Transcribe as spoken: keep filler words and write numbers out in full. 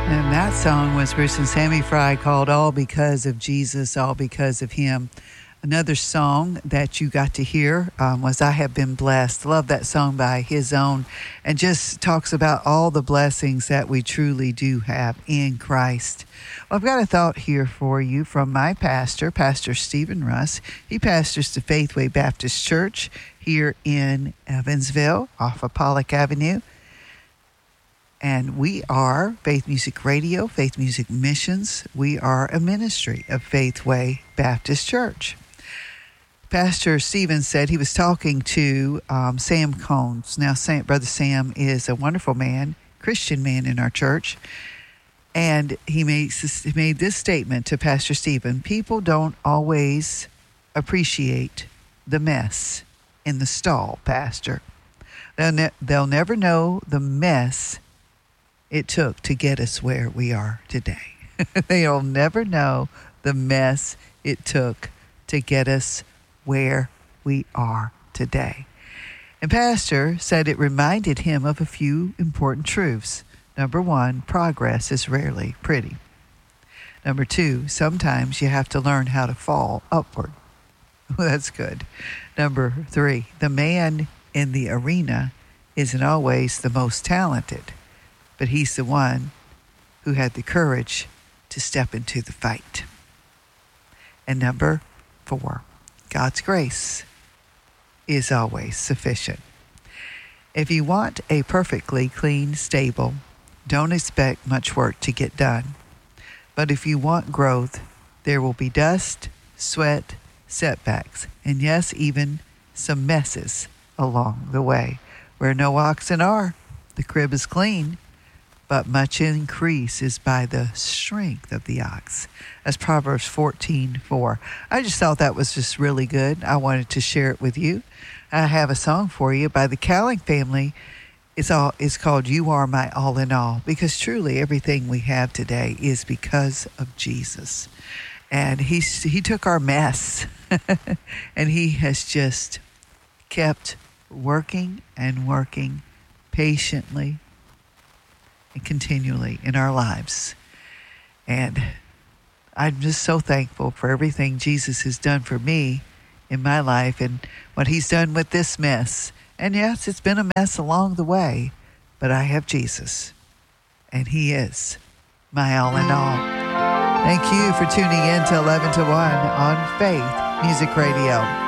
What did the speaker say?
And that song was Bruce and Sammy Fry called All Because of Jesus, All Because of Him. Another song that you got to hear um, was I Have Been Blessed. Love that song by His Own, and just talks about all the blessings that we truly do have in Christ. Well, I've got a thought here for you from my pastor, Pastor Stephen Russ. He pastors the Faithway Baptist Church here in Evansville off of Pollock Avenue. And we are Faith Music Radio, Faith Music Missions. We are a ministry of Faithway Baptist Church. Pastor Stephen said he was talking to um, Sam Combs. Now, Sam, Brother Sam is a wonderful man, Christian man in our church. And he made, he made this statement to Pastor Stephen: people don't always appreciate the mess in the stall, Pastor. They'll, ne- they'll never know the mess it took to get us where we are today. They'll never know the mess it took to get us where we are today. And Pastor said it reminded him of a few important truths. Number one, progress is rarely pretty. Number two, sometimes you have to learn how to fall upward. Well, that's good. Number three, the man in the arena isn't always the most talented, but he's the one who had the courage to step into the fight. And number four, God's grace is always sufficient. If you want a perfectly clean stable, don't expect much work to get done. But if you want growth, there will be dust, sweat, setbacks, and yes, even some messes along the way. Where no oxen are, the crib is clean, but much increase is by the strength of the ox. That's Proverbs fourteen four. I just thought that was just really good. I wanted to share it with you. I have a song for you by the Cowling family. It's all it's called You Are My All in All, because truly everything we have today is because of Jesus. And he, he took our mess and he has just kept working and working patiently and continually in our lives. And I'm just so thankful for everything Jesus has done for me in my life and what he's done with this mess. And yes, it's been a mess along the way, but I have Jesus, and he is my all in all. Thank you for tuning in to eleven to one on Faith Music Radio.